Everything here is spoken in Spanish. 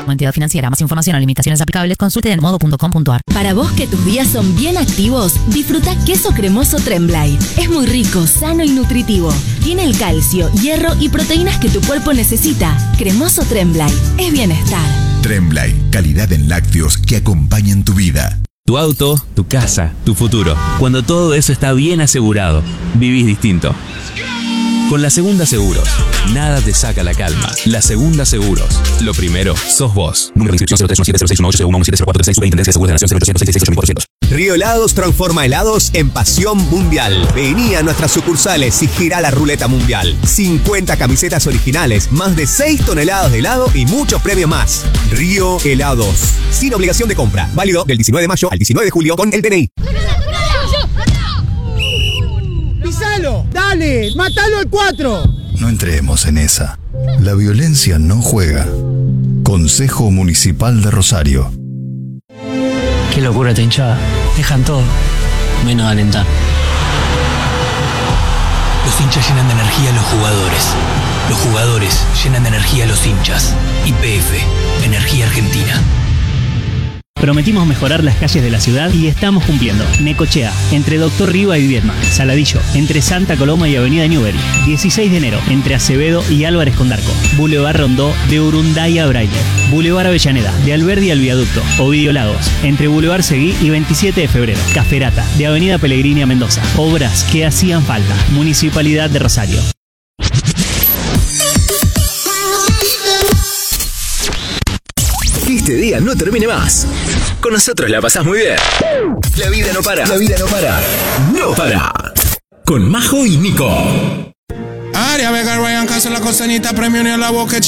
Entidad financiera. Más información o limitaciones aplicables, consulte en modo.com.ar. Para vos que tus días son bien activos, disfruta queso cremoso Tremblay. Es muy rico, sano y nutritivo. Tiene el calcio, hierro y proteínas que tu cuerpo necesita. Cremoso Tremblay. Es bienestar. Tremblay, calidad en lácteos que acompañan tu vida. Tu auto, tu casa, tu futuro. Cuando todo eso está bien asegurado, vivís distinto. Con La Segunda Seguros, nada te saca la calma. La Segunda Seguros. Lo primero, sos vos. Número de inscripción 0317061861170436. Superintendencia de Seguros de la Nación 0800 Río Helados transforma helados en pasión mundial. Vení a nuestras sucursales y gira la ruleta mundial. 50 camisetas originales, más de 6 toneladas de helado y muchos premios más. Río Helados. Sin obligación de compra. Válido del 19 de mayo al 19 de julio con el DNI. ¡Pisalo! ¡Dale! ¡Mátalo al 4! No entremos en esa. La violencia no juega. Consejo Municipal de Rosario. Qué locura esta hinchada. Dejan todo, menos alentar. Los hinchas llenan de energía a los jugadores. Los jugadores llenan de energía a los hinchas. YPF, Energía Argentina. Prometimos mejorar las calles de la ciudad y estamos cumpliendo. Necochea, entre Doctor Riva y Viedma. Saladillo, entre Santa Coloma y Avenida Newbery. 16 de enero, entre Acevedo y Álvarez Condarco. Boulevard Rondó, de Urunday a Braille. Boulevard Avellaneda, de Alberdi al Viaducto. Ovidio Lagos, entre Boulevard Seguí y 27 de febrero. Caferata, de Avenida Pellegrini a Mendoza. Obras que hacían falta. Municipalidad de Rosario. Que este día no termine más. Con nosotros la pasás muy bien. La vida no para. La vida no para. No para. Con Majo y Nico. Área Vega, Ryan Casa, la costanita, premio ni a la boca.